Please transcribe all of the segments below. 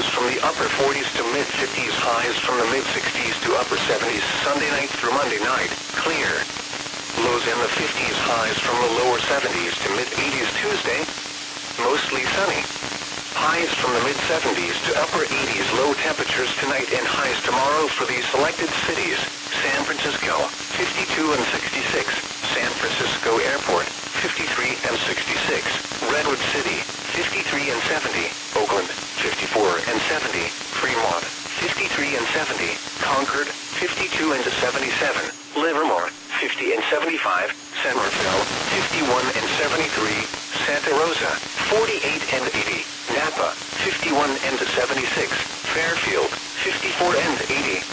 Lows from the upper 40s to mid-50s, highs from the mid-60s to upper 70s, Sunday night through Monday night, clear. Lows in the 50s, highs from the lower 70s to mid-80s Tuesday, mostly sunny. Highs from the mid-70s to upper 80s, low temperatures tonight and highs tomorrow for these selected cities: San Francisco, 52 and 66, San Francisco Airport, 53 and 66, Redwood City, 53 and 70, Oakland, 54 and 70, Fremont, 53 and 70, Concord, 52 and 77, Livermore, 50 and 75, Somerville, 51 and 73, Santa Rosa, 48 and 80, Napa, 51 and 76, Fairfield, 54 and 80.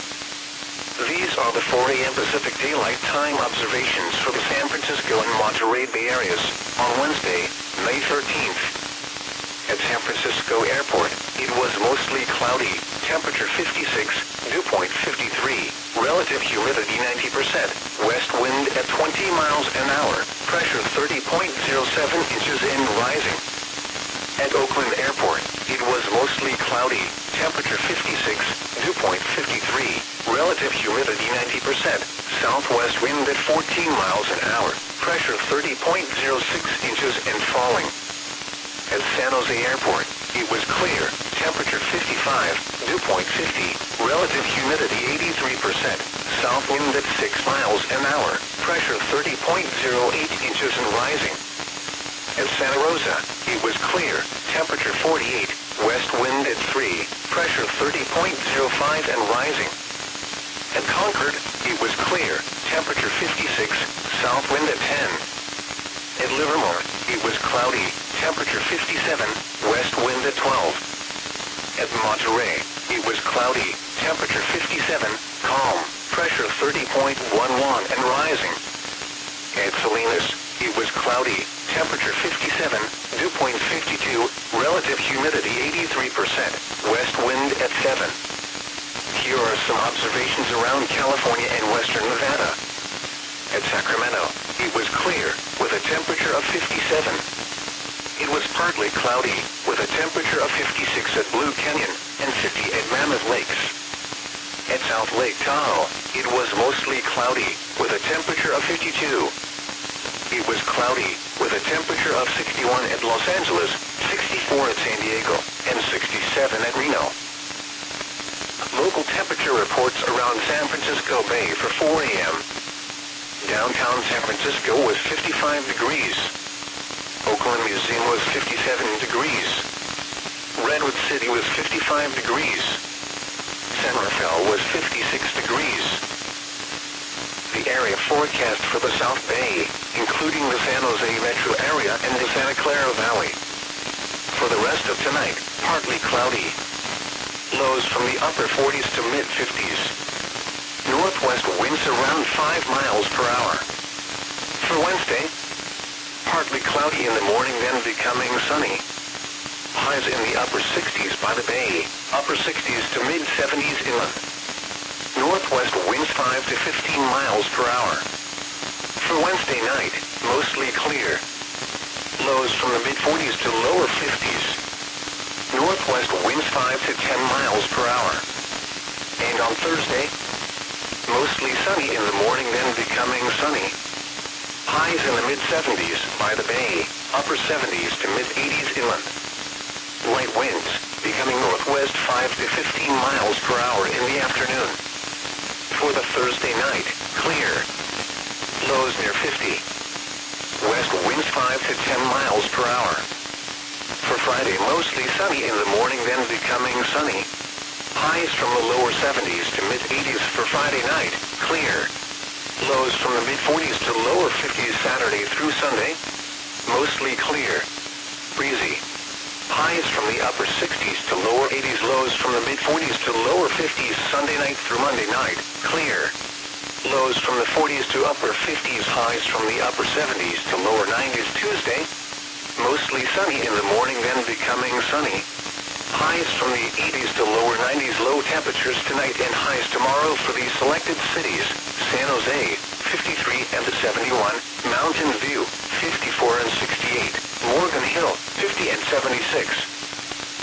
These are the 4 a.m. Pacific Daylight Time observations for the San Francisco and Monterey Bay areas on Wednesday, May 13th. At San Francisco Airport, it was mostly cloudy, temperature 56, dew point 53, relative humidity 90%, west wind at 20 miles an hour, pressure 30.07 inches and rising. At Oakland Airport, it was mostly cloudy, temperature 56, dew point 53, relative humidity 90%, southwest wind at 14 miles an hour, pressure 30.06 inches and falling. At San Jose Airport, it was clear, temperature 55, dew point 50, relative humidity 83%, south wind at 6 miles an hour, pressure 30.08 inches and rising. At Santa Rosa, it was clear, temperature 48, west wind at 3, pressure 30.05 and rising. At Concord, it was clear, temperature 56, south wind at 10. At Livermore, it was cloudy, temperature 57, west wind at 12. At Monterey, it was cloudy, temperature 57, calm, pressure 30.11 and rising. At Salinas, it was cloudy, temperature 57, dew point 52, relative humidity 83%, west wind at 7. Here are some observations around California and western Nevada. At Sacramento, it was clear, with a temperature of 57. It was partly cloudy, with a temperature of 56 at Blue Canyon, and 50 at Mammoth Lakes. At South Lake Tahoe, it was mostly cloudy, with a temperature of 52. It was cloudy, with a temperature of 61 at Los Angeles, 64 at San Diego, and 67 at Reno. Local temperature reports around San Francisco Bay for 4 a.m. Downtown San Francisco was 55 degrees. Oakland Museum was 57 degrees. Redwood City was 55 degrees. Somerville was 56 degrees. The area forecast for the South Bay, including the San Jose metro area and the Santa Clara Valley. For the rest of tonight, partly cloudy. Lows from the upper 40s to mid-50s. Northwest winds around 5 miles per hour. For Wednesday, partly cloudy in the morning, then becoming sunny. Highs in the upper 60s by the bay, upper 60s to mid-70s inland. Northwest winds 5 to 15 miles per hour. For Wednesday night, mostly clear. Lows from the mid-40s to lower 50s. Northwest winds 5 to 10 miles per hour. And on Thursday, mostly sunny in the morning, then becoming sunny. Highs in the mid-70s by the bay, upper 70s to mid-80s inland. Light winds, becoming northwest 5 to 15 miles per hour in the afternoon. For the Thursday night, clear. Lows near 50. West winds 5 to 10 miles per hour. For Friday, mostly sunny in the morning, then becoming sunny. Highs from the lower 70s to mid-80s for Friday night, clear. Lows from the mid-40s to lower 50s Saturday through Sunday, mostly clear. Breezy. Highs from the upper 60s to lower 80s, lows from the mid-40s to lower 50s Sunday night through Monday night, clear. Lows from the 40s to upper 50s, highs from the upper 70s to lower 90s Tuesday, mostly sunny in the morning, then becoming sunny. Highs from the 80s to lower 90s, low temperatures tonight and highs tomorrow for these selected cities: San Jose, 53 and 71, Mountain View, 54 and 68, Morgan Hill, 50 and 76,